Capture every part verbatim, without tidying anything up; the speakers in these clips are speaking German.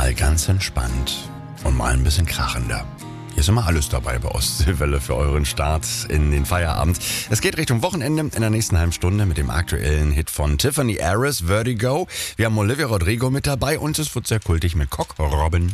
mal ganz entspannt und mal ein bisschen krachender. Hier ist immer alles dabei bei Ostseewelle für euren Start in den Feierabend. Es geht Richtung Wochenende in der nächsten halben Stunde mit dem aktuellen Hit von Tiffany Harris, Vertigo. Wir haben Olivia Rodrigo mit dabei und es wird sehr kultig mit Cock Robin.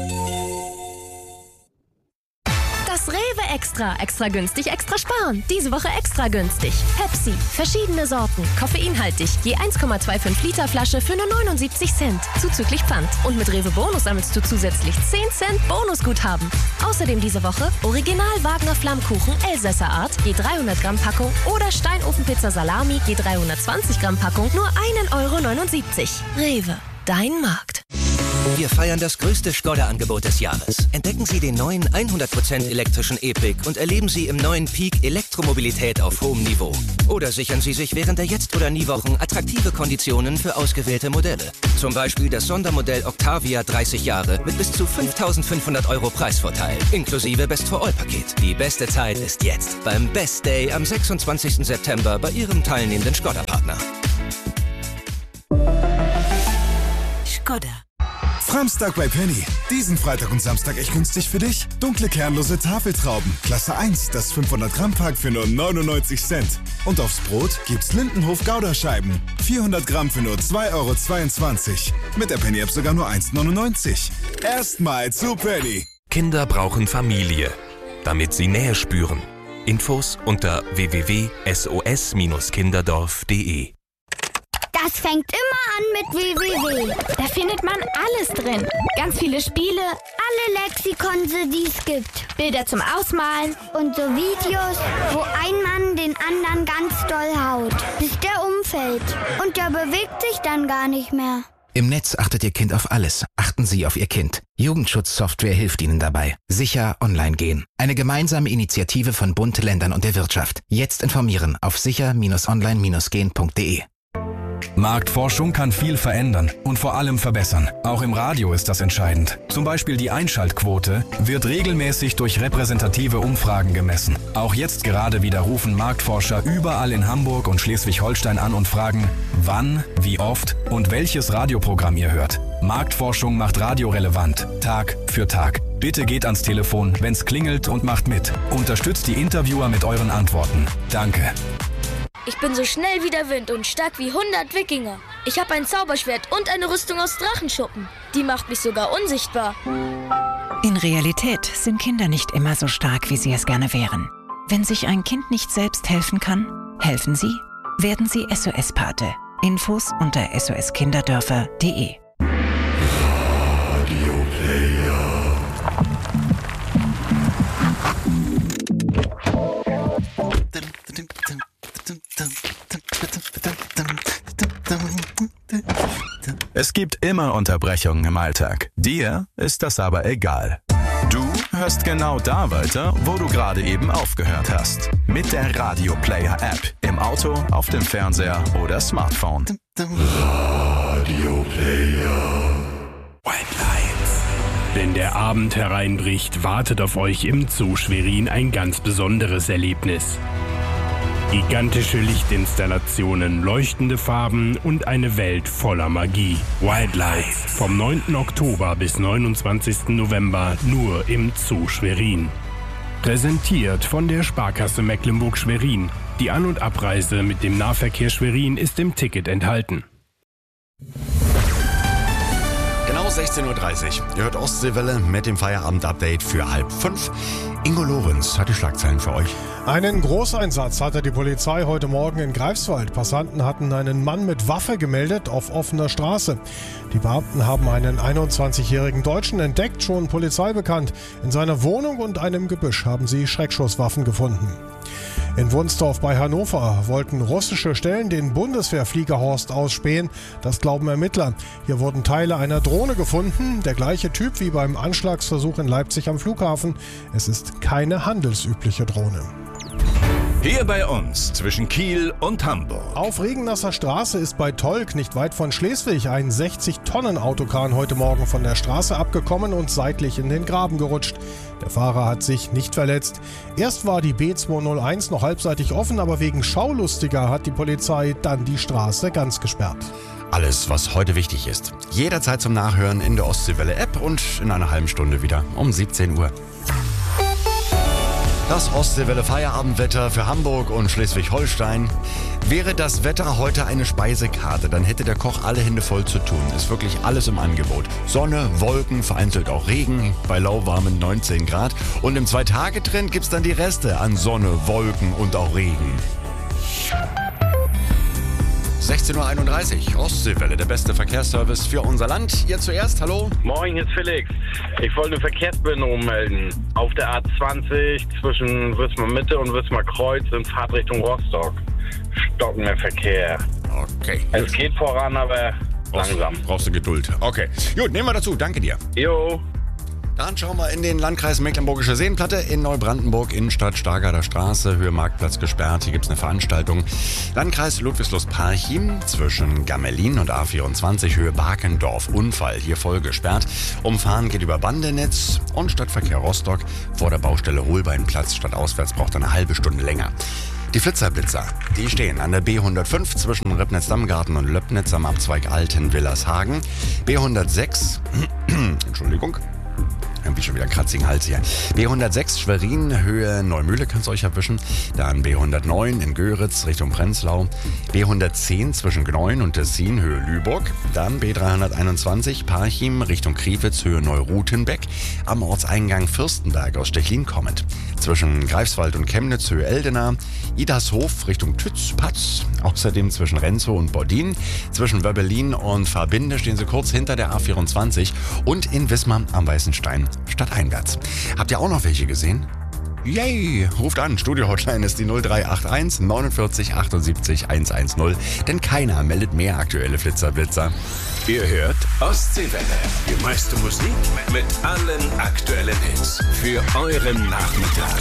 Das Rewe Extra. Extra günstig, extra sparen. Diese Woche extra günstig. Pepsi. Verschiedene Sorten. Koffeinhaltig. Je eins Komma fünfundzwanzig Liter Flasche für nur neunundsiebzig Cent. Zuzüglich Pfand. Und mit Rewe Bonus sammelst du zusätzlich zehn Cent Bonusguthaben. Außerdem diese Woche Original Wagner Flammkuchen Elsässer Art. Je dreihundert Gramm Packung. Oder Steinofenpizza Salami. Je dreihundertzwanzig Gramm Packung. Nur ein Euro neunundsiebzig. Rewe. Dein Markt. Wir feiern das größte Skoda-Angebot des Jahres. Entdecken Sie den neuen hundert Prozent elektrischen E-Pick und erleben Sie im neuen Peak Elektromobilität auf hohem Niveau. Oder sichern Sie sich während der Jetzt- oder Nie-Wochen attraktive Konditionen für ausgewählte Modelle. Zum Beispiel das Sondermodell Octavia dreißig Jahre mit bis zu fünftausendfünfhundert Euro Preisvorteil, inklusive Best-for-All-Paket. Die beste Zeit ist jetzt beim Best Day am sechsundzwanzigsten September bei Ihrem teilnehmenden Skoda-Partner. Skoda. Framstag bei Penny. Diesen Freitag und Samstag echt günstig für dich. Dunkle kernlose Tafeltrauben. Klasse eins, das fünfhundert Gramm Pack für nur neunundneunzig Cent. Und aufs Brot gibt's Lindenhof Gouda-Scheiben. vierhundert Gramm für nur zwei Euro zweiundzwanzig. Mit der Penny-App sogar nur eins neunundneunzig. Erstmal zu Penny. Kinder brauchen Familie, damit sie Nähe spüren. Infos unter w w w punkt s o s Bindestrich kinderdorf punkt d e. Das fängt immer an mit www. Da findet man alles drin. Ganz viele Spiele, alle Lexikonse, die es gibt. Bilder zum Ausmalen und so Videos, wo ein Mann den anderen ganz doll haut, bis der umfällt. Und der bewegt sich dann gar nicht mehr. Im Netz achtet Ihr Kind auf alles. Achten Sie auf Ihr Kind. Jugendschutzsoftware hilft Ihnen dabei. Sicher online gehen. Eine gemeinsame Initiative von Bund, Ländern und der Wirtschaft. Jetzt informieren auf sicher online gehen punkt d e. Marktforschung kann viel verändern und vor allem verbessern. Auch im Radio ist das entscheidend. Zum Beispiel die Einschaltquote wird regelmäßig durch repräsentative Umfragen gemessen. Auch jetzt gerade wieder rufen Marktforscher überall in Hamburg und Schleswig-Holstein an und fragen, wann, wie oft und welches Radioprogramm ihr hört. Marktforschung macht Radio relevant, Tag für Tag. Bitte geht ans Telefon, wenn's klingelt, und macht mit. Unterstützt die Interviewer mit euren Antworten. Danke. Ich bin so schnell wie der Wind und stark wie hundert Wikinger. Ich habe ein Zauberschwert und eine Rüstung aus Drachenschuppen. Die macht mich sogar unsichtbar. In Realität sind Kinder nicht immer so stark, wie sie es gerne wären. Wenn sich ein Kind nicht selbst helfen kann, helfen Sie. Werden Sie S O S-Pate. Infos unter s o s kinderdörfer punkt d e. Radio Player. Es gibt immer Unterbrechungen im Alltag. Dir ist das aber egal. Du hörst genau da weiter, wo du gerade eben aufgehört hast. Mit der Radio Player App. Im Auto, auf dem Fernseher oder Smartphone. Radio Player. White Lights. Wenn der Abend hereinbricht, wartet auf euch im Zoo Schwerin ein ganz besonderes Erlebnis. Gigantische Lichtinstallationen, leuchtende Farben und eine Welt voller Magie. Wild Lights. Vom neunten Oktober bis neunundzwanzigsten November nur im Zoo Schwerin. Präsentiert von der Sparkasse Mecklenburg-Schwerin. Die An- und Abreise mit dem Nahverkehr Schwerin ist im Ticket enthalten. Genau sechzehn Uhr dreißig. Ihr hört Ostseewelle mit dem Feierabend-Update für halb fünf. Ingo Lorenz hat die Schlagzeilen für euch. Einen Großeinsatz hatte die Polizei heute Morgen in Greifswald. Passanten hatten einen Mann mit Waffe gemeldet auf offener Straße. Die Beamten haben einen einundzwanzigjährigen Deutschen entdeckt, schon Polizei bekannt. In seiner Wohnung und einem Gebüsch haben sie Schreckschusswaffen gefunden. In Wunsdorf bei Hannover wollten russische Stellen den Bundeswehrfliegerhorst ausspähen. Das glauben Ermittler. Hier wurden Teile einer Drohne gefunden. Der gleiche Typ wie beim Anschlagsversuch in Leipzig am Flughafen. Es ist keine handelsübliche Drohne. Hier bei uns zwischen Kiel und Hamburg. Auf Regennasser Straße ist bei Tolk, nicht weit von Schleswig, ein sechzig Tonnen Autokran heute Morgen von der Straße abgekommen und seitlich in den Graben gerutscht. Der Fahrer hat sich nicht verletzt. Erst war die B zweihunderteins noch halbseitig offen, aber wegen Schaulustiger hat die Polizei dann die Straße ganz gesperrt. Alles, was heute wichtig ist. Jederzeit zum Nachhören in der Ostseewelle-App und in einer halben Stunde wieder um siebzehn Uhr. Das Ostseewelle-Feierabendwetter für Hamburg und Schleswig-Holstein. Wäre das Wetter heute eine Speisekarte, dann hätte der Koch alle Hände voll zu tun. Ist wirklich alles im Angebot. Sonne, Wolken, vereinzelt auch Regen, bei lauwarmen neunzehn Grad. Und im Zwei-Tage-Trend gibt's dann die Reste an Sonne, Wolken und auch Regen. sechzehn Uhr einunddreißig, Ostseewelle, der beste Verkehrsservice für unser Land. Ihr zuerst, hallo? Moin, hier ist Felix. Ich wollte eine Verkehrsbehinderung melden. Auf der A zwanzig zwischen Wismar Mitte und Wismar Kreuz in Fahrtrichtung Rostock. Stockender Verkehr. Okay. Es geht voran, aber langsam. Brauchst du Geduld. Okay. Gut, nehmen wir dazu. Danke dir. Jo. Dann schauen wir in den Landkreis Mecklenburgische Seenplatte in Neubrandenburg, Innenstadt, Stargarder Straße, Höhe Marktplatz gesperrt. Hier gibt es eine Veranstaltung. Landkreis Ludwigslust-Parchim zwischen Gammelin und A vierundzwanzig, Höhe Barkendorf. Unfall, hier voll gesperrt. Umfahren geht über Bandenetz und Stadtverkehr Rostock vor der Baustelle Holbeinplatz. Stadtauswärts braucht eine halbe Stunde länger. Die Flitzerblitzer, die stehen an der B hundertfünf zwischen Ribnitz-Dammgarten und Löbnitz am Abzweig Alten-Villershagen. B hundertsechs, Entschuldigung. Irgendwie schon wieder einen kratzigen Hals hier. B hundertsechs Schwerin, Höhe Neumühle, kannst du euch erwischen. Dann B hundertneun in Göritz Richtung Prenzlau. B hundertzehn zwischen Gneuen und Tessin, Höhe Lüburg. Dann B dreihunderteinundzwanzig Parchim Richtung Kriwitz, Höhe Neurutenbeck. Am Ortseingang Fürstenberg aus Stechlin kommend. Zwischen Greifswald und Chemnitz, Höhe Eldena. Idarshof Richtung Tützpatz. Außerdem zwischen Renzow und Bordin. Zwischen Wöbbelin und Verbinde stehen sie kurz hinter der A vierundzwanzig. Und in Wismar am Weißenstein stadteinwärts. Habt ihr auch noch welche gesehen? Yay! Ruft an, Studio-Hotline ist die null drei acht eins neunundvierzig achtundsiebzig hundertzehn. Denn keiner meldet mehr aktuelle Flitzerblitzer. Ihr hört Ostseewelle. Die meiste Musik mit allen aktuellen Hits. Für euren Nachmittag.